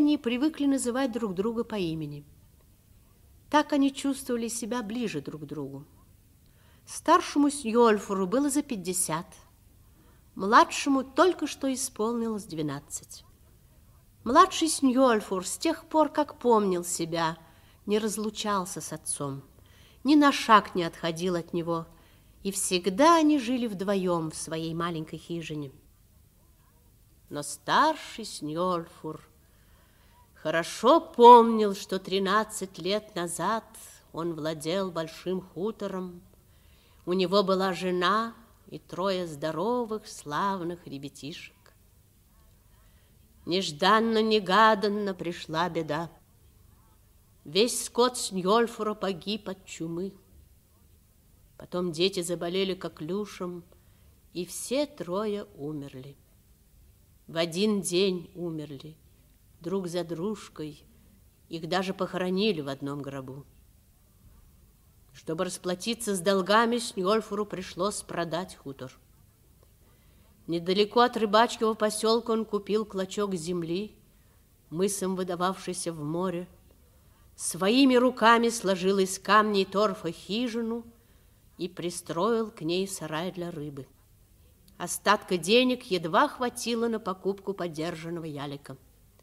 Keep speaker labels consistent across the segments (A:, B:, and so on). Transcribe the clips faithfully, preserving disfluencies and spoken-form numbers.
A: отчаянии привыкли называть друг друга по имени. Так они чувствовали себя ближе друг к другу. Старшему Сньольфуру было за пятьдесят, младшему только что исполнилось двенадцать. Младший Сньольфур с тех пор, как помнил себя, не разлучался с отцом, ни на шаг не отходил от него, и всегда они жили вдвоем в своей маленькой хижине. Но старший Сньольфур хорошо помнил, что тринадцать лет назад он владел большим хутором. У него была жена и трое здоровых, славных ребятишек. Нежданно-негаданно пришла беда. Весь скот Сньольфура погиб от чумы. Потом дети заболели коклюшем, и все трое умерли. В один день умерли, друг за дружкой, их даже похоронили в одном гробу. Чтобы расплатиться с долгами, Сньольфуру пришлось продать хутор. Недалеко от рыбачьего поселка он купил клочок земли, мысом выдававшийся в море, своими руками сложил из камней торфа хижину и пристроил к ней сарай для рыбы. Остатка денег едва хватило на покупку подержанного ялика.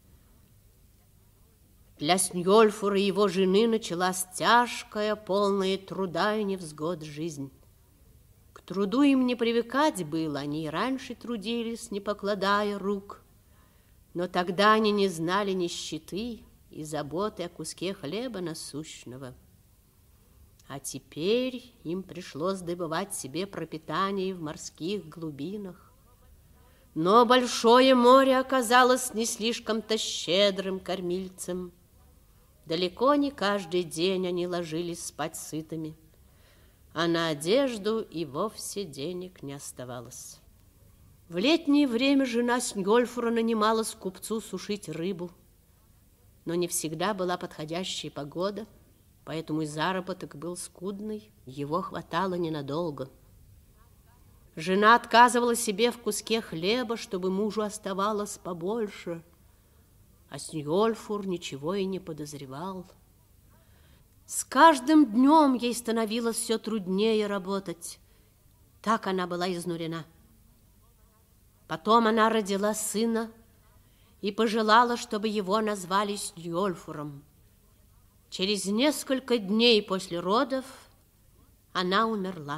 A: Для Сньольфура и его жены началась тяжкая, полная труда и невзгод жизнь. К труду им не привыкать было, они и раньше трудились, не покладая рук. Но тогда они не знали нищеты и заботы о куске хлеба насущного. А теперь им пришлось добывать себе пропитание в морских глубинах. Но большое море оказалось не слишком-то щедрым кормильцем. Далеко не каждый день они ложились спать сытыми, а на одежду и вовсе денег не оставалось. В летнее время жена Сньольфура нанимала скупцу сушить рыбу, но не всегда была подходящая погода, поэтому и заработок был скудный, его хватало ненадолго. Жена отказывала себе в куске хлеба, чтобы мужу оставалось побольше, а Сньольфур ничего и не подозревал. С каждым днем ей становилось все труднее работать. Так она была изнурена. Потом она родила сына и пожелала, чтобы его назвали Сньольфуром. Через несколько дней после родов она умерла.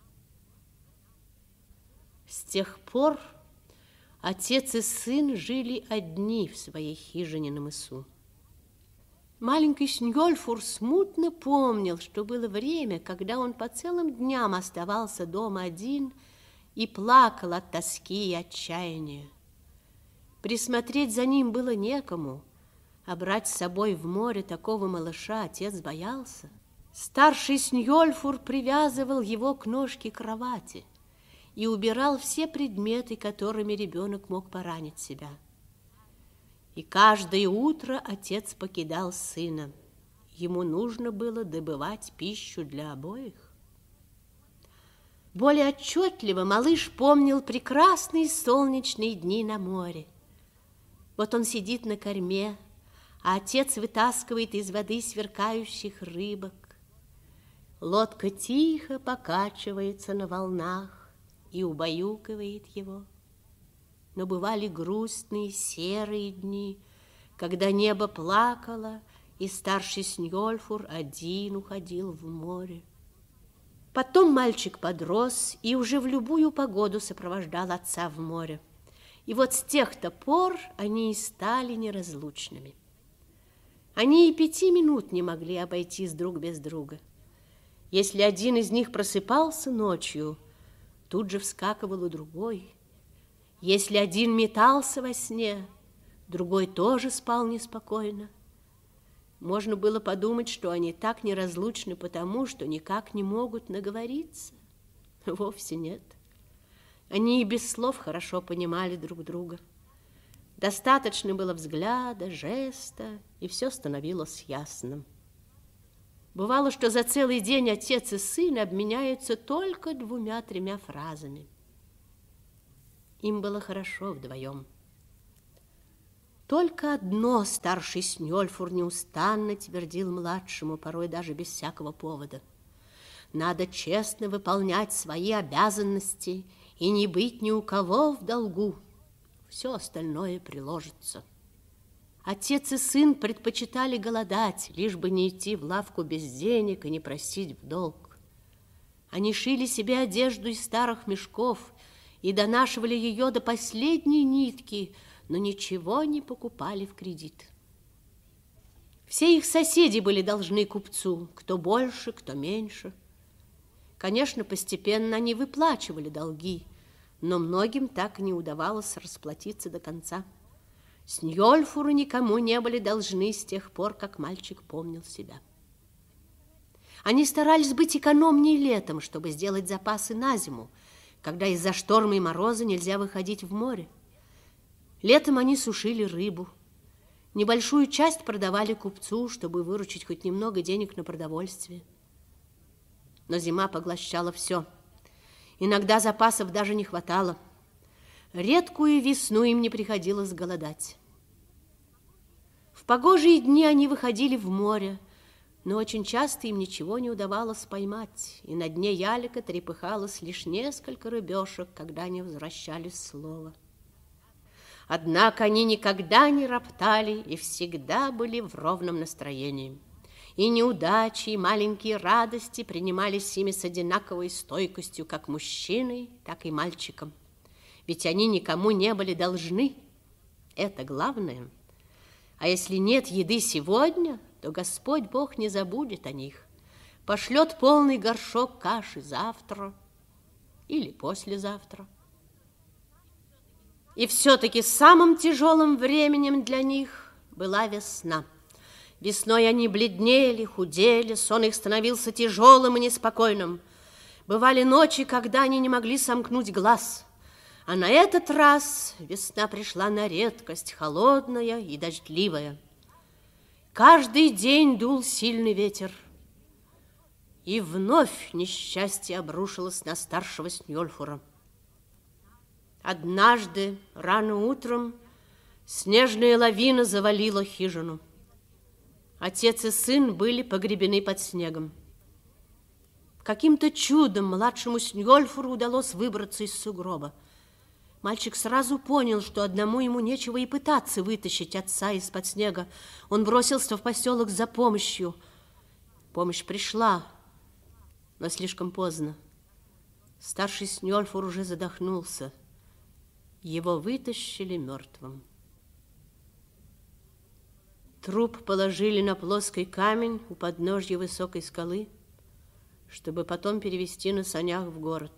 A: С тех пор отец и сын жили одни в своей хижине на мысу. Маленький Сньольфур смутно помнил, что было время, когда он по целым дням оставался дома один и плакал от тоски и отчаяния. Присмотреть за ним было некому, а брать с собой в море такого малыша отец боялся. Старший Сньольфур привязывал его к ножке кровати и убирал все предметы, которыми ребенок мог поранить себя. И каждое утро отец покидал сына. Ему нужно было добывать пищу для обоих. Более отчетливо малыш помнил прекрасные солнечные дни на море. Вот он сидит на корме, а отец вытаскивает из воды сверкающих рыбок. Лодка тихо покачивается на волнах и убаюкивает его. Но бывали грустные серые дни, когда небо плакало, и старший Сньольфур один уходил в море. Потом мальчик подрос и уже в любую погоду сопровождал отца в море. И вот с тех-то пор они и стали неразлучными. Они и пяти минут не могли обойтись друг без друга. Если один из них просыпался ночью, тут же вскакивал и другой. Если один метался во сне, другой тоже спал неспокойно. Можно было подумать, что они так неразлучны потому, что никак не могут наговориться. Вовсе нет. Они и без слов хорошо понимали друг друга. Достаточно было взгляда, жеста, и все становилось ясным. Бывало, что за целый день отец и сын обменяются только двумя-тремя фразами. Им было хорошо вдвоем. Только одно старший Снёльфур неустанно твердил младшему, порой даже без всякого повода. Надо честно выполнять свои обязанности и не быть ни у кого в долгу. Все остальное приложится. Отец и сын предпочитали голодать, лишь бы не идти в лавку без денег и не просить в долг. Они шили себе одежду из старых мешков и донашивали ее до последней нитки, но ничего не покупали в кредит. Все их соседи были должны купцу, кто больше, кто меньше. Конечно, постепенно они выплачивали долги, но многим так и не удавалось расплатиться до конца. Снёльфуры никому не были должны с тех пор, как мальчик помнил себя. Они старались быть экономнее летом, чтобы сделать запасы на зиму, когда из-за шторма и мороза нельзя выходить в море. Летом они сушили рыбу. Небольшую часть продавали купцу, чтобы выручить хоть немного денег на продовольствие. Но зима поглощала все. Иногда запасов даже не хватало. Редкую весну им не приходилось голодать. В погожие дни они выходили в море, но очень часто им ничего не удавалось поймать, и на дне ялика трепыхалось лишь несколько рыбешек, когда они возвращались с лова. Однако они никогда не роптали и всегда были в ровном настроении. И неудачи, и маленькие радости принимались ими с одинаковой стойкостью как мужчиной, так и мальчиком. Ведь они никому не были должны. Это главное. А если нет еды сегодня, то Господь Бог не забудет о них. Пошлет полный горшок каши завтра или послезавтра. И все-таки самым тяжелым временем для них была весна. Весной они бледнели, худели, сон их становился тяжелым и неспокойным. Бывали ночи, когда они не могли сомкнуть глаз. А на этот раз весна пришла на редкость холодная и дождливая. Каждый день дул сильный ветер. И вновь несчастье обрушилось на старшего Снёльфура. Однажды, рано утром, снежная лавина завалила хижину. Отец и сын были погребены под снегом. Каким-то чудом младшему Снёльфуру удалось выбраться из сугроба. Мальчик сразу понял, что одному ему нечего и пытаться вытащить отца из-под снега. Он бросился в поселок за помощью. Помощь пришла, но слишком поздно. Старший Снёльфур уже задохнулся. Его вытащили мертвым. Труп положили на плоский камень у подножья высокой скалы, чтобы потом перевезти на санях в город.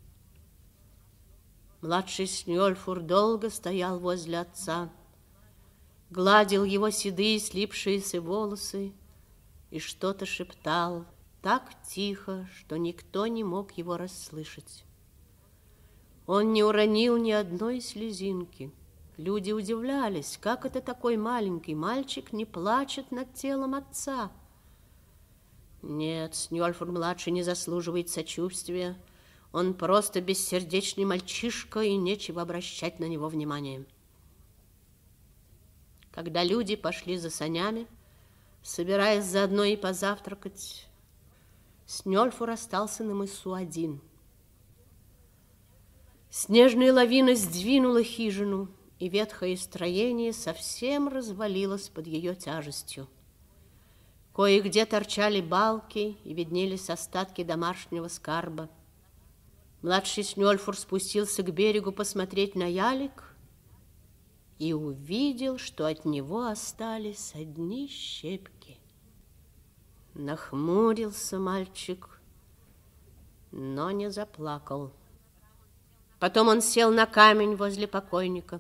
A: Младший Снёльфур долго стоял возле отца, гладил его седые слипшиеся волосы и что-то шептал так тихо, что никто не мог его расслышать. Он не уронил ни одной слезинки. Люди удивлялись, как это такой маленький мальчик не плачет над телом отца. Нет, Снёльфур-младший не заслуживает сочувствия. Он просто бессердечный мальчишка, и нечего обращать на него внимания. Когда люди пошли за санями, собираясь заодно и позавтракать, Снёльфур остался на мысу один. Снежная лавина сдвинула хижину, и ветхое строение совсем развалилось под ее тяжестью. Кое-где торчали балки и виднелись остатки домашнего скарба. Младший Снёльфур спустился к берегу посмотреть на ялик и увидел, что от него остались одни щепки. Нахмурился мальчик, но не заплакал. Потом он сел на камень возле покойника.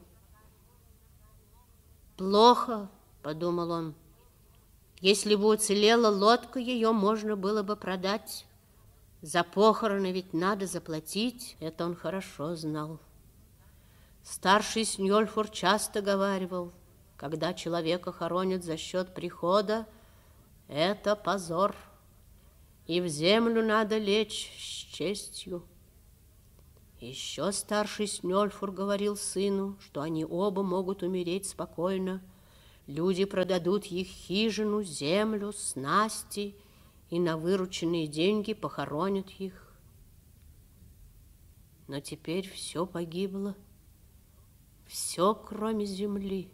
A: «Плохо», — подумал он. «Если бы уцелела лодка, ее можно было бы продать. За похороны ведь надо заплатить, это он хорошо знал». Старший Снёльфур часто говаривал, когда человека хоронят за счет прихода, это позор, и в землю надо лечь с честью. Еще старший Снёльфур говорил сыну, что они оба могут умереть спокойно. Люди продадут их хижину, землю, снасти и на вырученные деньги похоронят их. Но теперь все погибло, все, кроме земли.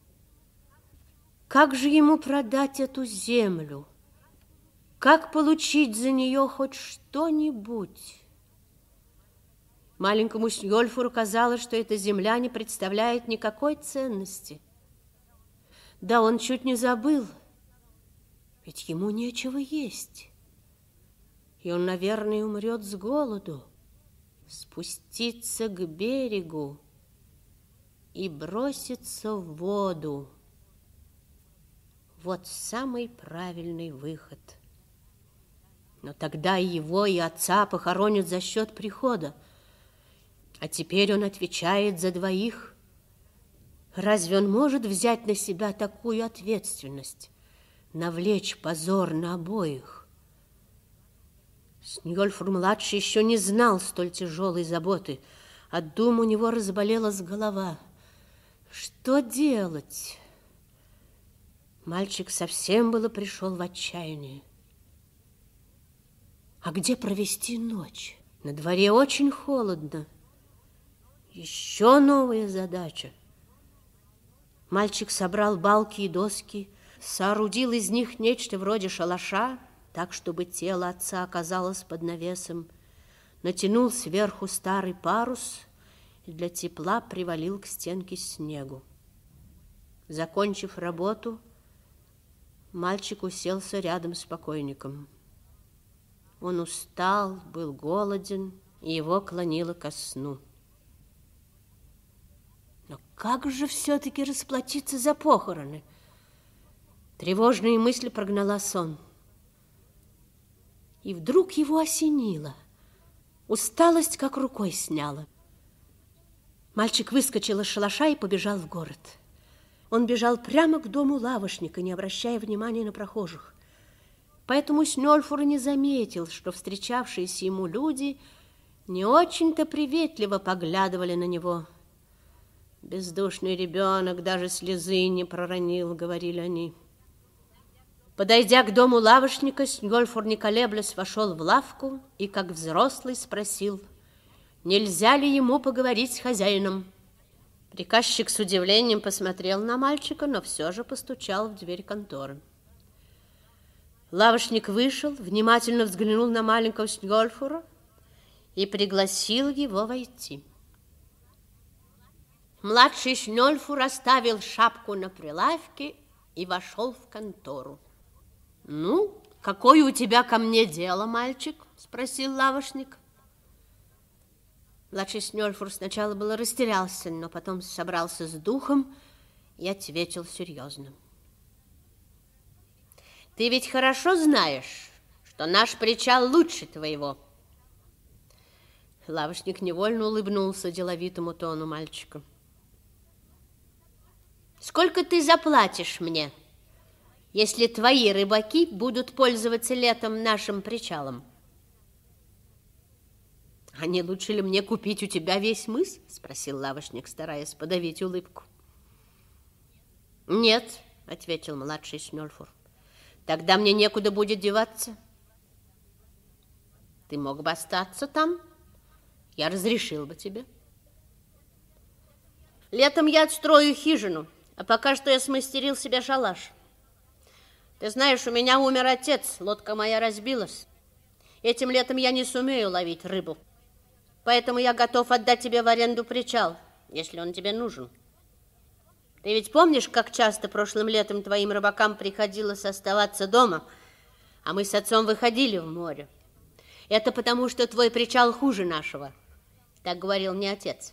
A: Как же ему продать эту землю? Как получить за нее хоть что-нибудь? Маленькому Снёльфуру казалось, что эта земля не представляет никакой ценности. Да он чуть не забыл, ведь ему нечего есть. И он, наверное, умрет с голоду. Спуститься к берегу и броситься в воду. Вот самый правильный выход. Но тогда и его, и отца похоронят за счет прихода. А теперь он отвечает за двоих. Разве он может взять на себя такую ответственность, навлечь позор на обоих? Снёльфур-младший еще не знал столь тяжелой заботы. От дум у него разболелась голова. Что делать? Мальчик совсем было пришел в отчаяние. А где провести ночь? На дворе очень холодно. Еще новая задача. Мальчик собрал балки и доски, соорудил из них нечто вроде шалаша, так, чтобы тело отца оказалось под навесом, натянул сверху старый парус и для тепла привалил к стенке снегу. Закончив работу, мальчик уселся рядом с покойником. Он устал, был голоден, и его клонило ко сну. Но как же все-таки расплатиться за похороны? Тревожные мысли прогнала сон. И вдруг его осенило. Усталость как рукой сняла. Мальчик выскочил из шалаша и побежал в город. Он бежал прямо к дому лавочника, не обращая внимания на прохожих. Поэтому Снёльфур не заметил, что встречавшиеся ему люди не очень-то приветливо поглядывали на него. «Бездушный ребенок даже слезы не проронил», — говорили они. Подойдя к дому лавочника, Снёльфур, не колеблясь, вошел в лавку и, как взрослый, спросил, нельзя ли ему поговорить с хозяином. Приказчик с удивлением посмотрел на мальчика, но все же постучал в дверь конторы. Лавочник вышел, внимательно взглянул на маленького Снёльфура и пригласил его войти. Младший Снёльфур оставил шапку на прилавке и вошел в контору. «Ну, какое у тебя ко мне дело, мальчик?» – спросил лавочник. Младший Снёльфур сначала было растерялся, но потом собрался с духом и ответил серьезно. «Ты ведь хорошо знаешь, что наш причал лучше твоего». Лавочник невольно улыбнулся деловитому тону мальчика. «Сколько ты заплатишь мне, если твои рыбаки будут пользоваться летом нашим причалом?» «А не лучше ли мне купить у тебя весь мыс?» – спросил лавочник, стараясь подавить улыбку. «Нет», – ответил младший Снёльфур, – «тогда мне некуда будет деваться». «Ты мог бы остаться там, я разрешил бы тебе». «Летом я отстрою хижину, а пока что я смастерил себе шалаш. Ты знаешь, у меня умер отец, лодка моя разбилась. Этим летом я не сумею ловить рыбу. Поэтому я готов отдать тебе в аренду причал, если он тебе нужен. Ты ведь помнишь, как часто прошлым летом твоим рыбакам приходилось оставаться дома, а мы с отцом выходили в море? Это потому, что твой причал хуже нашего. Так говорил мне отец».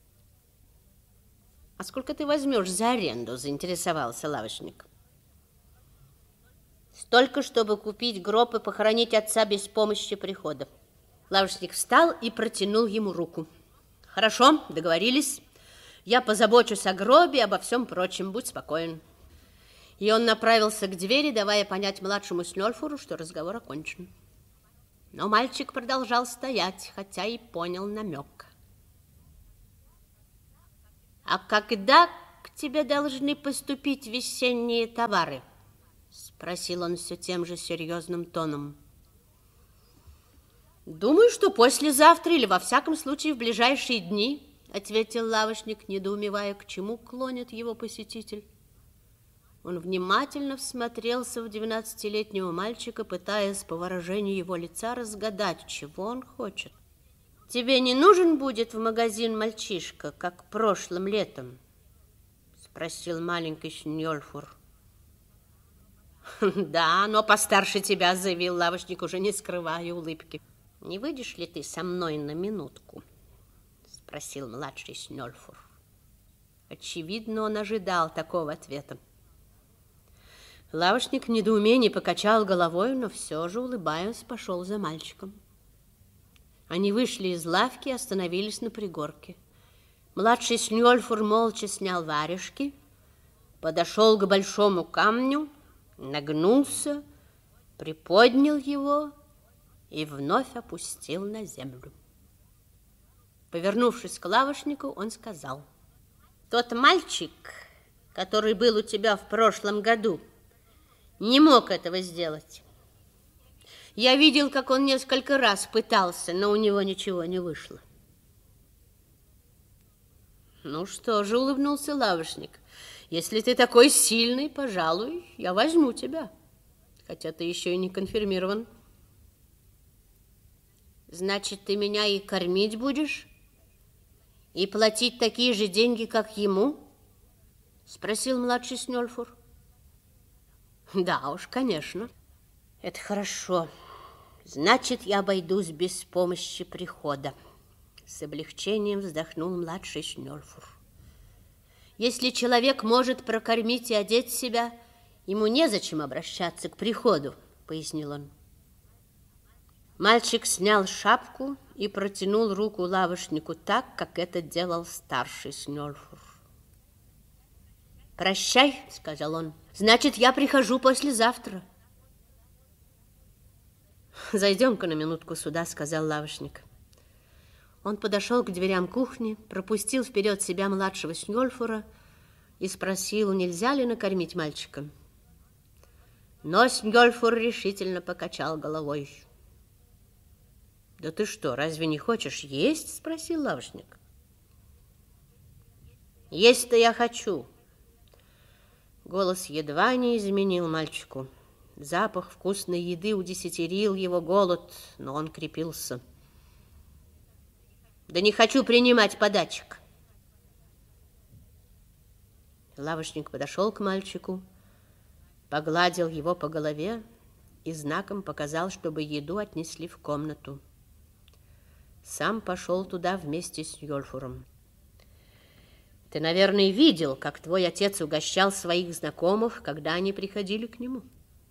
A: «А сколько ты возьмешь за аренду?» – заинтересовался лавочник. «Столько, чтобы купить гроб и похоронить отца без помощи прихода». Лавочник встал и протянул ему руку. «Хорошо, договорились. Я позабочусь о гробе и обо всем прочем. Будь спокоен». И он направился к двери, давая понять младшему Снёльфуру, что разговор окончен. Но мальчик продолжал стоять, хотя и понял намек. А когда к тебе должны поступить весенние товары? Спросил он все тем же серьезным тоном. Думаю, что послезавтра или во всяком случае в ближайшие дни, ответил лавочник, недоумевая, к чему клонит его посетитель. Он внимательно всмотрелся в двенадцатилетнего мальчика, пытаясь по выражению его лица разгадать, чего он хочет. Тебе не нужен будет в магазин мальчишка, как прошлым летом? Спросил маленький Снёльфур. Да, но постарше тебя, заявил лавочник, уже не скрывая улыбки. Не выйдешь ли ты со мной на минутку? Спросил младший Снёльфур. Очевидно, он ожидал такого ответа. Лавочник в недоумении покачал головой, но все же, улыбаясь, пошел за мальчиком. Они вышли из лавки и остановились на пригорке. Младший Снёльфур молча снял варежки, подошел к большому камню, нагнулся, приподнял его и вновь опустил на землю. Повернувшись к лавочнику, он сказал: «Тот мальчик, который был у тебя в прошлом году, не мог этого сделать. Я видел, как он несколько раз пытался, но у него ничего не вышло». «Ну что же», — улыбнулся лавочник, — «если ты такой сильный, пожалуй, я возьму тебя, хотя ты еще и не конфирмирован». «Значит, ты меня и кормить будешь? И платить такие же деньги, как ему?» — спросил младший Снёльфур. «Да уж, конечно. Это хорошо. Значит, я обойдусь без помощи прихода». С облегчением вздохнул младший Снёльфур. «Если человек может прокормить и одеть себя, ему незачем обращаться к приходу», — пояснил он. Мальчик снял шапку и протянул руку лавочнику так, как это делал старший Снёльфур. «Прощай», — сказал он, — «значит, я прихожу послезавтра». «Зайдем-ка на минутку сюда», — сказал лавочник. Он подошел к дверям кухни, пропустил вперед себя младшего Снёльфура и спросил, нельзя ли накормить мальчика. Но Снёльфур решительно покачал головой. «Да ты что, разве не хочешь есть?» — спросил лавочник. «Есть-то я хочу». Голос едва не изменил мальчику. Запах вкусной еды удесятерил его голод, но он крепился. «Да не хочу принимать подачек». Лавочник подошел к мальчику, погладил его по голове и знаком показал, чтобы еду отнесли в комнату. Сам пошел туда вместе с Снёльфуром. «Ты, наверное, видел, как твой отец угощал своих знакомых, когда они приходили к нему?»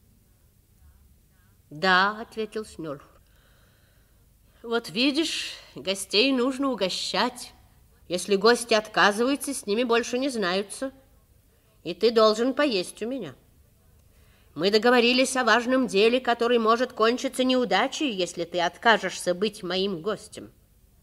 A: «Да», — ответил Снёльфур. «Вот видишь, гостей нужно угощать. Если гости отказываются, с ними больше не знаются. И ты должен поесть у меня. Мы договорились о важном деле, который может кончиться неудачей, если ты откажешься быть моим гостем».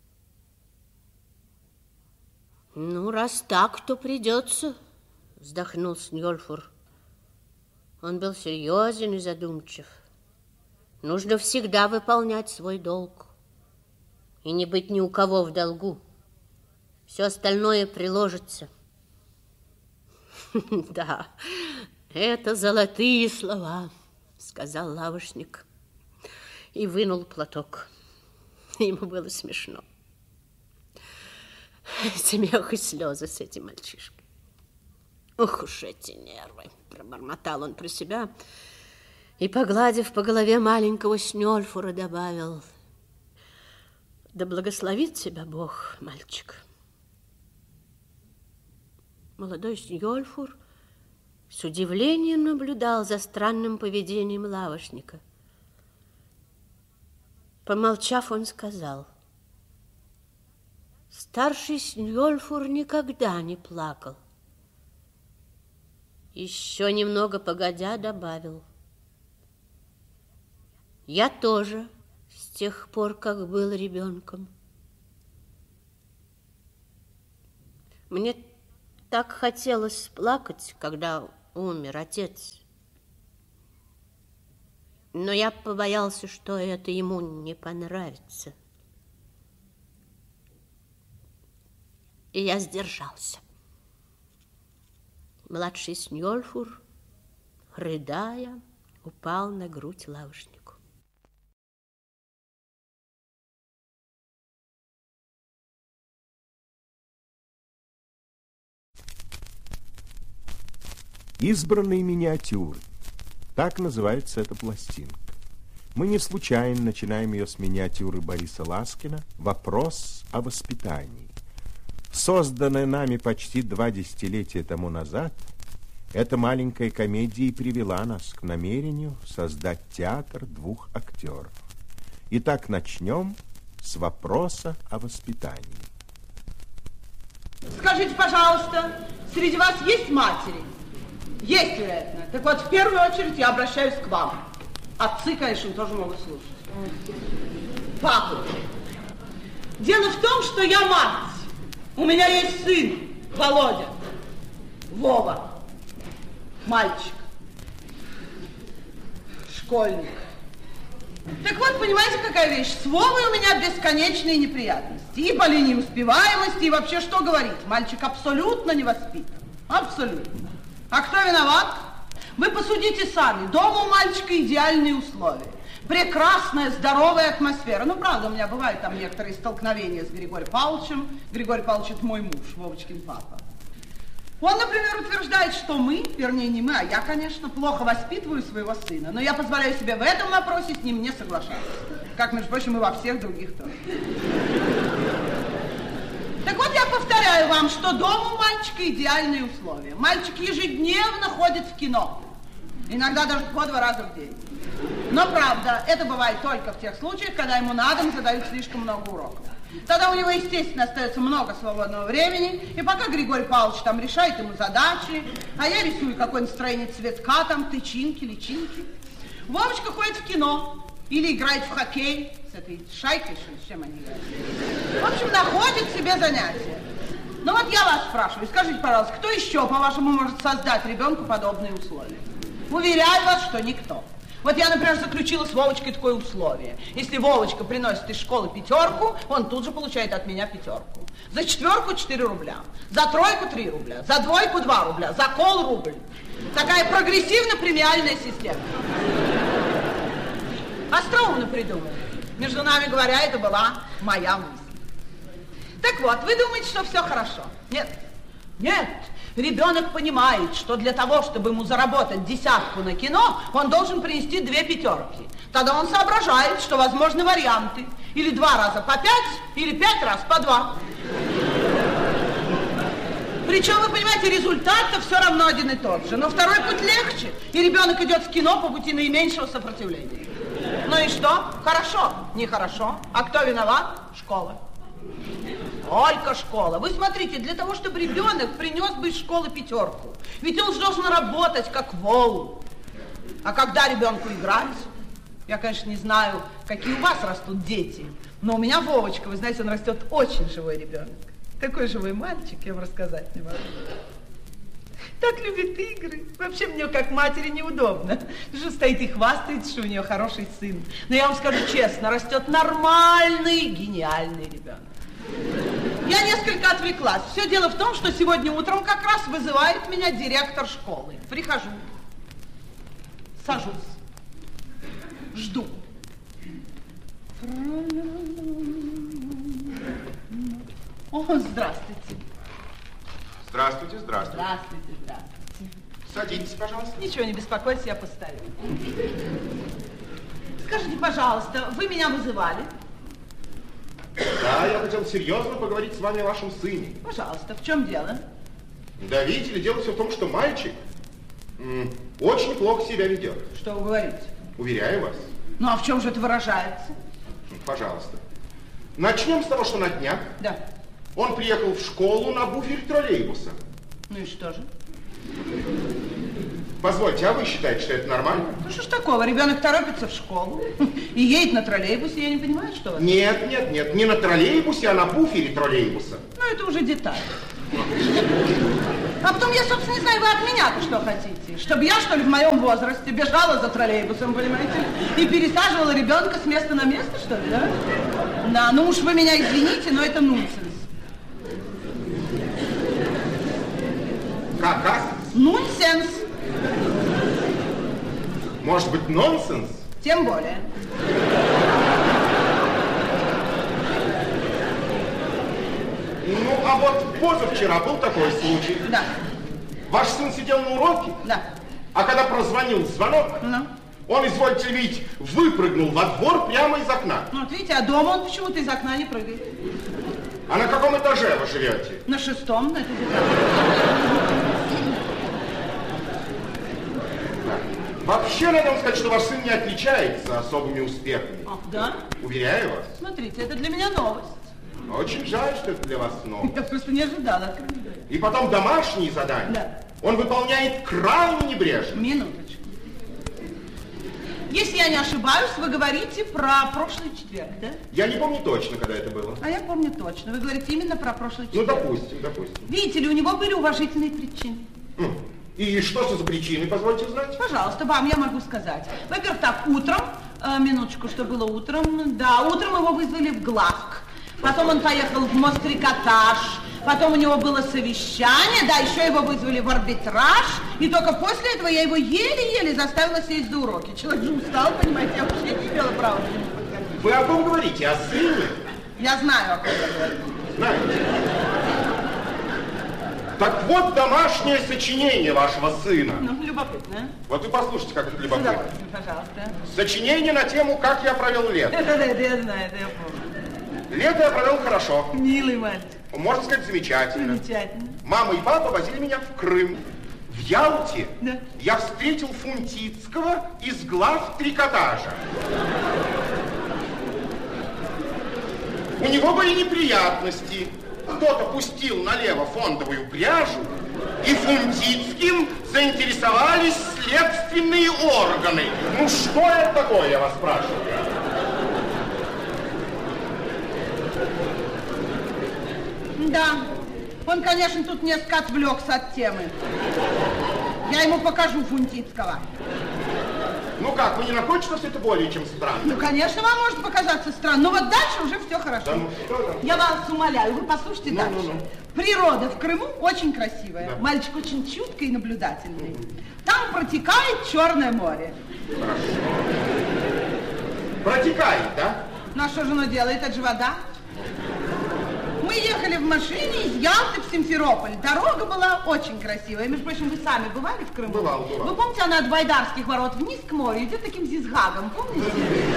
A: «Ну, раз так, то придется», — вздохнул Снёльфур. Он был серьезен и задумчив. Нужно всегда выполнять свой долг и не быть ни у кого в долгу. Все остальное приложится. «Да, это золотые слова», — сказал лавочник и вынул платок. Ему было смешно. Смех и слезы с этим мальчишкой. «Ох уж эти нервы!» — пробормотал он про себя и, погладив по голове маленького Снёльфура, добавил: «Да благословит тебя Бог, мальчик». Молодой Снёльфур с удивлением наблюдал за странным поведением лавочника. Помолчав, он сказал: «Старший Снёльфур никогда не плакал». Еще немного погодя добавил: «Я тоже с тех пор, как был ребенком. Мне Так хотелось плакать, когда умер отец. Но я побоялся, что это ему не понравится. И я сдержался. Младший Сньолфур, рыдая, упал на грудь лавочнику.
B: Избранные миниатюры. Так называется эта пластинка. Мы не случайно начинаем ее с миниатюры Бориса Ласкина «Вопрос о воспитании». Созданная нами почти два десятилетия тому назад, эта маленькая комедия и привела нас к намерению создать театр двух актеров. Итак, начнем с вопроса о воспитании.
C: Скажите, пожалуйста, среди вас есть матери? Есть, вероятно. Так вот, в первую очередь я обращаюсь к вам. Отцы, конечно, тоже могут слушать. Папа. Дело в том, что я мать. У меня есть сын, Володя. Вова. Мальчик. Школьник. Так вот, понимаете, какая вещь? С Вовой у меня бесконечные неприятности. И по линии успеваемости, и вообще что говорить. Мальчик абсолютно не воспитан. Абсолютно. А кто виноват? Вы посудите сами. Дома у мальчика идеальные условия. Прекрасная, здоровая атмосфера. Ну, правда, у меня бывают там некоторые столкновения с Григорием Павловичем. Григорий Павлович – это мой муж, Вовочкин папа. Он, например, утверждает, что мы, вернее, не мы, а я, конечно, плохо воспитываю своего сына. Но я позволяю себе в этом вопросе с ним не соглашаться. Как, между прочим, и во всех других тоже. Так вот, я повторяю вам, что дома у мальчика идеальные условия. Мальчик ежедневно ходит в кино. Иногда даже по два раза в день. Но, правда, это бывает только в тех случаях, когда ему на дом задают слишком много уроков. Тогда у него, естественно, остается много свободного времени, и пока Григорий Павлович там решает ему задачи, а я рисую какое-нибудь строение цветка, там, тычинки, личинки, Вовочка ходит в кино или играет в хоккей с этой шайкой, что ли, с чем они играют. В общем, находит себе занятия. Ну вот я вас спрашиваю, скажите, пожалуйста, кто еще, по-вашему, может создать ребенку подобные условия? Уверяю вас, что никто. Вот я, например, заключила с Вовочкой такое условие. Если Вовочка приносит из школы пятерку, он тут же получает от меня пятерку. За четверку четыре рубля, за тройку три рубля, за двойку два рубля, за кол рубль. Такая прогрессивно-премиальная система. Остроумно придумали. Между нами говоря, это была моя мысль. Так вот, вы думаете, что все хорошо? Нет. Нет. Ребенок понимает, что для того, чтобы ему заработать десятку на кино, он должен принести две пятерки. Тогда он соображает, что возможны варианты. Или два раза по пять, или пять раз по два. Причем, вы понимаете, результат-то все равно один и тот же. Но второй путь легче, и ребенок идет в кино по пути наименьшего сопротивления. Ну и что? Хорошо, нехорошо. А кто виноват? Школа. Только школа. Вы смотрите, для того, чтобы ребенок принес бы из школы пятерку, ведь он же должен работать как вол. А когда ребенку играть? Я, конечно, не знаю, какие у вас растут дети, но у меня Вовочка, вы знаете, он растет очень живой ребенок. Такой живой мальчик, я вам рассказать не могу. Так любит игры. Вообще мне как матери неудобно. Что стоит и хвастается, что у нее хороший сын. Но я вам скажу честно, растет нормальный, гениальный ребенок. Я несколько отвлеклась. Все дело в том, что сегодня утром как раз вызывает меня директор школы. Прихожу, сажусь, жду. О, здравствуйте.
D: Здравствуйте, здравствуйте.
C: Здравствуйте, здравствуйте.
D: Садитесь, пожалуйста.
C: Ничего, не беспокойтесь, я поставлю. Скажите, пожалуйста, вы меня вызывали?
D: Да, я хотел серьезно поговорить с вами о вашем сыне.
C: Пожалуйста, в чем дело?
D: Да, видите ли, дело все в том, что мальчик м, очень плохо себя ведет.
C: Что вы говорите?
D: Уверяю вас.
C: Ну, а в чем же это выражается?
D: Пожалуйста. Начнем с того, что на днях
C: Да.
D: он приехал в школу на буфере троллейбуса.
C: Ну и что же?
D: Позвольте, а вы считаете, что это нормально?
C: Ну что ж такого, ребенок торопится в школу и едет на троллейбусе, я не понимаю, что вас...
D: Нет, нет, нет, не на троллейбусе, а на буфере троллейбуса.
C: Ну это уже деталь. А потом я, собственно, не знаю, вы от меня-то что хотите? Чтобы я, что ли, в моем возрасте бежала за троллейбусом, понимаете, и пересаживала ребенка с места на место, что ли, да? Да, ну уж вы меня извините, но это нонсенс.
D: Как, как?
C: Нонсенс.
D: Может быть, нонсенс?
C: Тем более.
D: Ну, а вот позавчера был такой случай.
C: Да.
D: Ваш сын сидел на уроке?
C: Да.
D: А когда прозвонил звонок,
C: Ну.
D: он, извольте видеть, выпрыгнул во двор прямо из окна.
C: Ну, вот видите, а дома он почему-то из окна не прыгает.
D: А на каком этаже вы живете?
C: На шестом, на этом этаже.
D: Вообще, надо вам сказать, что ваш сын не отличается особыми успехами.
C: Ах, да?
D: Уверяю вас.
C: Смотрите, это для меня новость.
D: Очень жаль, что это для вас новость.
C: Я просто не ожидала.
D: И потом домашние задания.
C: Да.
D: Он выполняет крайне небрежно.
C: Минуточку. Если я не ошибаюсь, вы говорите про прошлый четверг, да?
D: Я не помню точно, когда это было.
C: А я помню точно. Вы говорите именно про прошлый
D: Ну,
C: четверг.
D: допустим, допустим.
C: Видите ли, у него были уважительные причины.
D: М. И что же за причины, позвольте узнать?
C: Пожалуйста, вам я могу сказать. Во-первых, так, утром, э, минуточку, что было утром, да, утром его вызвали в главк. Потом он поехал в Мострикотаж, потом у него было совещание, да, еще его вызвали в арбитраж, и только после этого я его еле-еле заставила сесть за уроки. Человек же устал, понимаете, я вообще не имела права к нему подходить.
D: Вы о ком говорите? О сыне?
C: Я знаю, о ком я говорю.
D: Знаете. Так вот домашнее сочинение вашего сына.
C: Ну, любопытно.
D: Вот вы послушайте, как это
C: С
D: любопытно.
C: удовольствием, пожалуйста.
D: Сочинение на тему «Как я провел лето».
C: Это, это я знаю, это я помню.
D: Лето я провел хорошо.
C: Милый мальчик.
D: Можно сказать, замечательно.
C: Замечательно.
D: Мама и папа возили меня в Крым. В Ялте
C: Да.
D: я встретил Фунтицкого из глав трикотажа. У него были неприятности. Кто-то пустил налево фондовую пряжу, и Фунтицким заинтересовались следственные органы. Ну что это такое, я вас спрашиваю?
C: Да, он, конечно, тут несколько отвлекся от темы. Я ему покажу Фунтицкого.
D: Ну как, вы не находите, что все это более чем странно?
C: Ну, конечно, вам может показаться странно, но вот дальше уже все хорошо.
D: Да ну что там?
C: Я вас умоляю, вы послушайте
D: Ну,
C: дальше.
D: ну, ну.
C: Природа в Крыму очень красивая.
D: Да.
C: Мальчик очень чуткий и наблюдательный. Там протекает Черное море.
D: Протекает, да?
C: Ну, а что же оно делает? Это же вода. Мы ехали в машине из Ялты в Симферополь. Дорога была очень красивая. Между прочим, вы сами бывали в Крыму?
D: Бывал, бывал.
C: Вы помните, она от Байдарских ворот вниз к морю идет таким зигзагом, помните?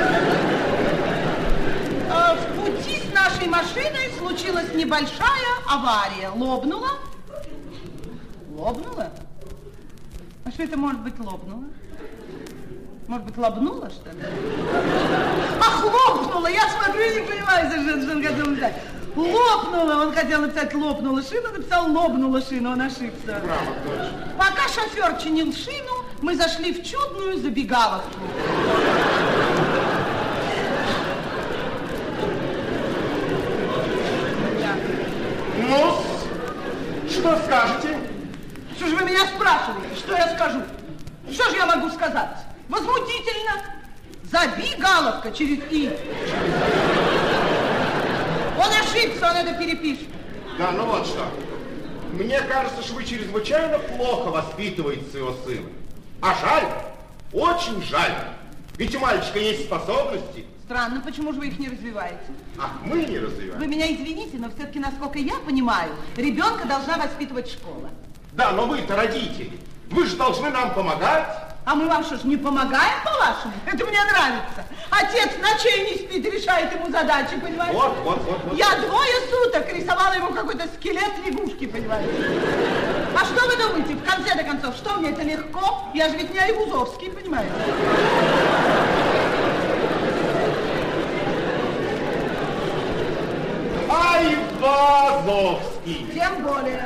C: Э, В пути с нашей машиной случилась небольшая авария. Лопнула? Лопнула? А что это может быть лопнуло? Может быть, лобнула, что ли? Ах, лопнула! Я смотрю и не понимаю совершенно, что он хотел написать. Лопнула! Он хотел написать лопнула шину, написал лобнула шину, он ошибся.
D: Грамотно.
C: Пока шофер чинил шину, мы зашли в чудную забегаловку. Да.
D: Ну, что скажете?
C: Что же вы меня спрашиваете? Что я скажу? Что же я могу сказать? Возмутительно. Забегаловка через «и». Он ошибся, он это перепишет.
D: Да, ну вот что. Мне кажется, что вы чрезвычайно плохо воспитываете своего сына. А жаль, очень жаль. Ведь у мальчика есть способности.
C: Странно, почему же вы их не развиваете?
D: Ах, мы не развиваем.
C: Вы меня извините, но все-таки, насколько я понимаю, ребенка должна воспитывать школа.
D: Да, но вы-то родители. Вы же должны нам помогать.
C: А мы вам что ж, не помогаем, по-вашему? Это мне нравится. Отец ночей не спит, решает ему задачи, понимаете?
D: Вот, вот, вот, вот.
C: Я двое суток рисовала ему какой-то скелет лягушки, понимаете? А что вы думаете, в конце-то концов, что мне это легко? Я же ведь не Айвазовский, понимаете?
D: Айвазовский.
C: Тем более.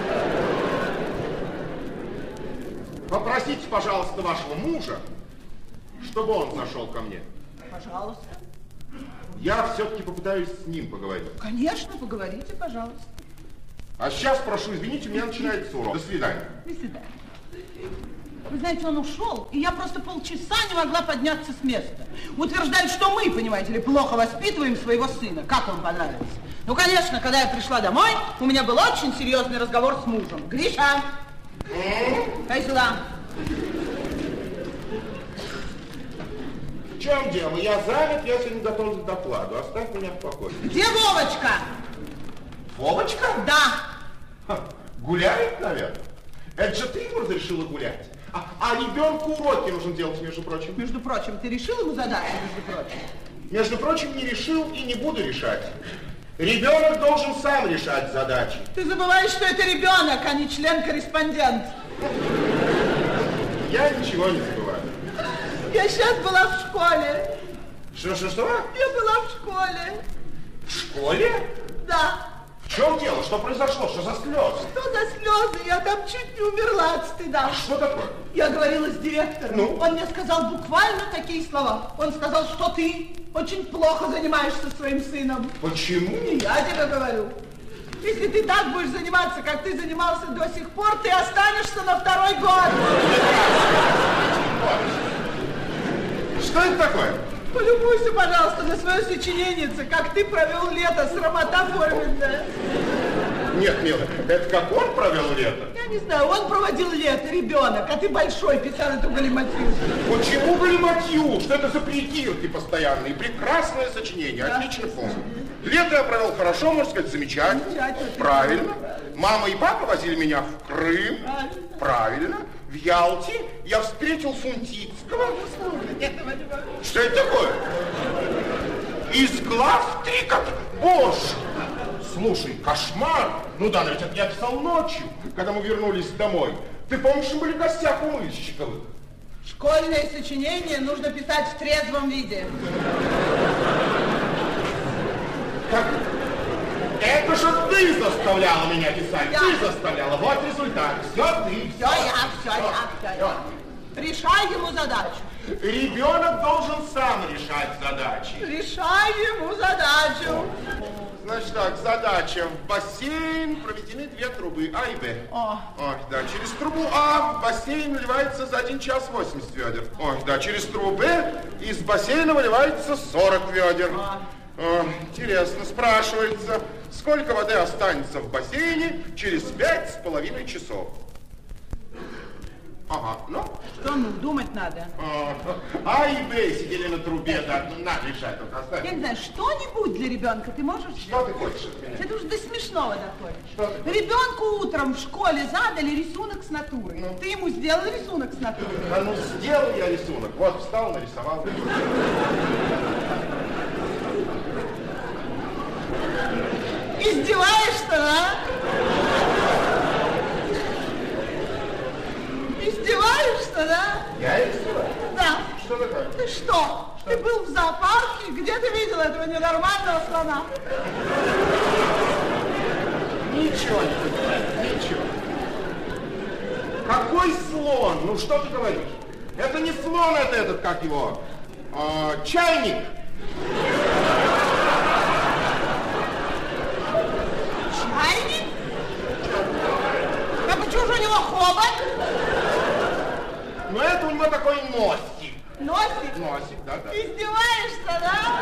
D: Попросите, пожалуйста, вашего мужа, чтобы он зашел ко мне.
C: Пожалуйста.
D: Я все-таки попытаюсь с ним поговорить.
C: Конечно, поговорите, пожалуйста.
D: А сейчас, прошу, извините, у меня начинается урок. До свидания.
C: До свидания. Вы знаете, он ушел, и я просто полчаса не могла подняться с места. Утверждают, что мы, понимаете ли, плохо воспитываем своего сына. Как вам понравится? Ну, конечно, когда я пришла домой, у меня был очень серьезный разговор с мужем. Гриша, дай сюда.
D: В чем дело? Я занят, я сегодня готов к докладу. Оставь меня в покое.
C: Где Вовочка?
D: Вовочка?
C: Да.
D: Ха, гуляет, наверное. Это же ты ему разрешила гулять. А, а ребенку уроки нужно делать, между прочим.
C: Между прочим, ты решил ему задачу, между прочим?
D: Между прочим, не решил и не буду решать. Ребенок должен сам решать задачи.
C: Ты забываешь, что это ребенок, а не член-корреспондент.
D: Я ничего не забываю.
C: Я сейчас была в школе.
D: Что-что-что?
C: Я была в школе.
D: В школе?
C: Да.
D: В чем дело? Что произошло? Что за слезы?
C: Что за слезы? Я там чуть не умерла от стыда.
D: А что такое?
C: Я говорила с директором.
D: Ну?
C: Он мне сказал буквально такие слова. Он сказал, что ты очень плохо занимаешься своим сыном.
D: Почему?
C: И я тебе говорю. Если ты так будешь заниматься, как ты занимался до сих пор, ты останешься на второй год.
D: Что это такое?
C: Полюбуйся, пожалуйста, на свое сочинение, как ты провел лето, срамота форменная.
D: Нет, милая, это как он провел лето?
C: Я не знаю, он проводил лето, ребенок, а ты большой писал эту галиматью.
D: Почему галиматью? Что это за придирки постоянные? Прекрасное сочинение,
C: Да.
D: отлично помню. Лето я провел хорошо, можно сказать, замечательно.
C: Замечательно.
D: Правильно. Мама и папа возили меня в Крым.
C: Правильно.
D: Правильно. В Ялте я встретил Фунтицкого.
C: Этого не могу.
D: Что это такое? Из глаз трикот? Боже! Слушай, кошмар! Ну да, но ведь это я писал ночью, когда мы вернулись домой. Ты помнишь, мы были в гостях у Мыльщиковых?
C: Школьное сочинение нужно писать в трезвом виде.
D: Так, это же ты заставляла меня писать.
C: Я.
D: Ты заставляла. Вот результат. Все ты.
C: Все я, все я, все я. Решай ему задачу.
D: Ребенок должен сам решать задачи.
C: Решай ему задачу.
D: Значит так, задача. В бассейн проведены две трубы А и Б.
C: О.
D: Ой, да, через трубу А в бассейн наливается за один час восемьдесят ведер. Ой, да, через трубу Б из бассейна выливается сорок ведер.
C: А.
D: О, интересно, спрашивается, сколько воды останется в бассейне через пять с половиной часов? Ага, ну?
C: Что, ну, думать надо.
D: А, А и Б сидели на трубе, да, надо решать, только оставь.
C: Я не знаю, что-нибудь для ребенка ты можешь?
D: Что ты хочешь от меня?
C: Это уже до смешного доходит.
D: Что ты?
C: Ребенку утром в школе задали рисунок с натуры.
D: Ну?
C: Ты ему сделал рисунок с натуры.
D: А ну, сделал я рисунок. Вот, встал, нарисовал.
C: Издеваешься, да? Издеваешься, да?
D: Я рисую?
C: Да.
D: Что такое?
C: Ты что? Ты был в зоопарке? Где ты видел этого ненормального слона?
D: Ничего не понимаю, ничего. Какой слон? Ну, что ты говоришь? Это не слон, это этот, как его, а, чайник.
C: Чайник? А почему же у него хобот?
D: Но это у него такой носик.
C: Носик?
D: Носик, да-да.
C: Издеваешься, да?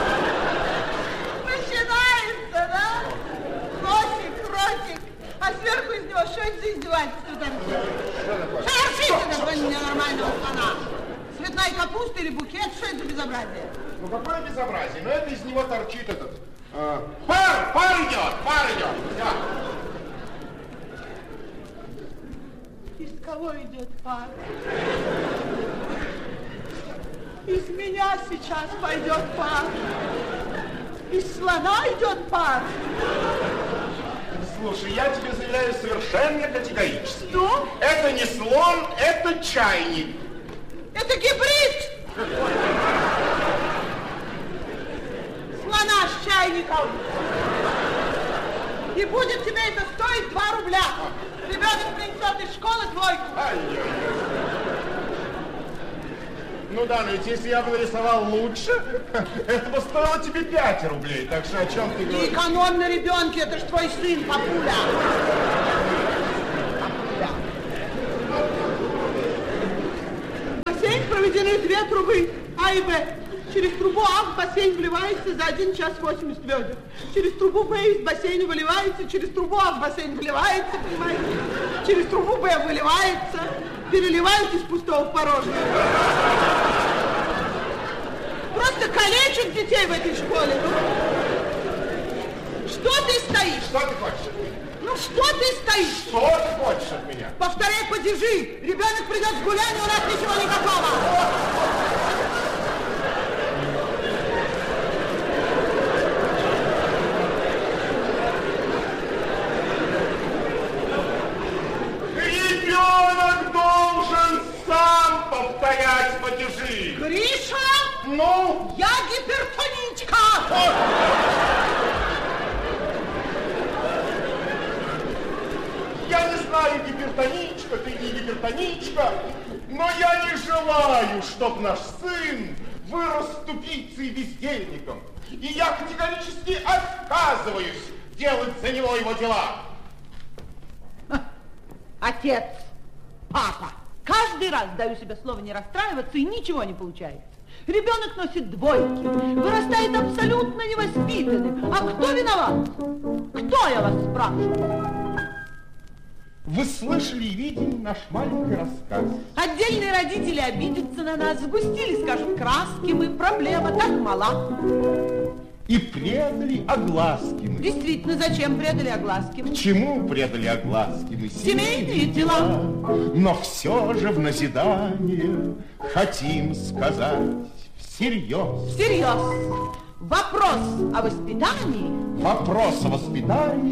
C: Начинается, да? Носик, ротик. А сверху из него что это за издевательство торчит?
D: Что такое?
C: Что торчит этого ненормального слона? Цветная капуста или букет? Что это за безобразие?
D: Ну, какое безобразие? Но это из него торчит этот... а, пар! Пар идет! Пар идет! Да.
C: Из кого идет пар? Из меня сейчас пойдет пар. Из слона идет пар.
D: Слушай, я тебе заявляю совершенно категорически.
C: Что?
D: Это не слон, это чайник.
C: Это гибрид! Слона с чайником. И будет тебе это стоить два рубля. Ребенок принесет из школы двойку.
D: Ай-яй-яй. Ну да, но ведь если я бы нарисовал лучше, это бы стоило тебе пять рублей. Так что о чем ты говоришь?
C: Не экономь на ребенке, это ж твой сын, папуля. Папуля. В бассейн проведены две трубы А и Б. Через трубу А в бассейн вливается за один час восемьдесят ведер. Через трубу Б из бассейна выливается, через трубу А в бассейн вливается, понимаете? Через трубу Б выливается, переливают из пустого в порожнее. Просто калечат детей в этой школе. Что ты стоишь?
D: Что ты хочешь от меня?
C: Ну что ты стоишь?
D: Что ты хочешь от меня?
C: Повторяй падежи. Ребенок придет с гуляния, у нас ничего никакого.
D: Ребенок должен сам повторять падежи.
C: Гриша!
D: Ну?
C: Я гипертоничка!
D: Я не знаю, гипертоничка ты, не гипертоничка, но я не желаю, чтоб наш сын вырос тупицей и бездельником. И я категорически отказываюсь делать за него его дела.
C: Отец, папа, каждый раз даю себе слово не расстраиваться, и ничего не получается. Ребенок носит двойки, вырастает абсолютно невоспитанным. А кто виноват? Кто, я вас спрашиваю?
D: Вы слышали и видели наш маленький рассказ.
C: Отдельные родители обидятся на нас, сгустили, скажут, краски, мы, проблема так мала.
D: И предали огласки мы.
C: Действительно, зачем предали огласки?
D: К чему предали огласки мы?
C: Семейные дела.
D: Но все же в назидание хотим сказать всерьез.
C: Всерьез. Вопрос о воспитании.
D: Вопрос о воспитании